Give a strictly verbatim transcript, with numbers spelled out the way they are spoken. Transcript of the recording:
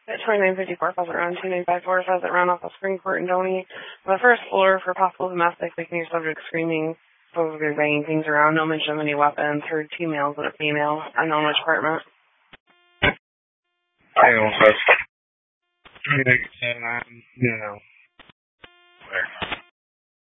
At twenty-nine fifty-four Pheasant Run, two nine five four Pheasant Run off of Spring Court in Donny. On the first floor for possible domestic, making your subject screaming, supposedly banging things around. No mention of any weapons. Heard two males and a female. Unknown which apartment. I don't know. You know. Where?